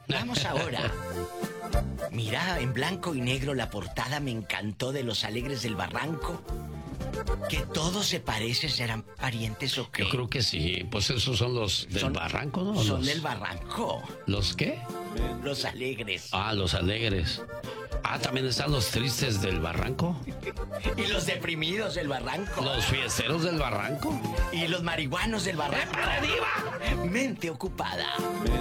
Vamos ahora. Mira, en blanco y negro la portada me encantó de Los Alegres del Barranco. ¿Que todos se parecen? ¿Serán parientes o qué? Yo creo que sí. Pues esos son los del Barranco, ¿no? Son del Barranco. ¿Los qué? Los Alegres. Ah, los Alegres. Ah, también están los tristes del Barranco. Y los deprimidos del Barranco. Los fiesteros del Barranco. Y los marihuanos del Barranco. ¡Épale, diva! Mente ocupada.